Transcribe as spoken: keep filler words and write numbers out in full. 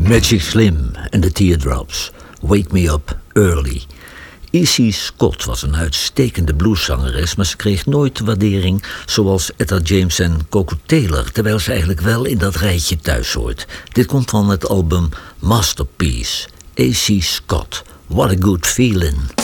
Magic Slim en de Teardrops. Wake Me Up Early. Izzy Scott was een uitstekende blueszangeres, maar ze kreeg nooit de waardering zoals Etta James en Coco Taylor, terwijl ze eigenlijk wel in dat rijtje thuis hoort. Dit komt van het album Masterpiece. Izzy Scott. What a good feeling.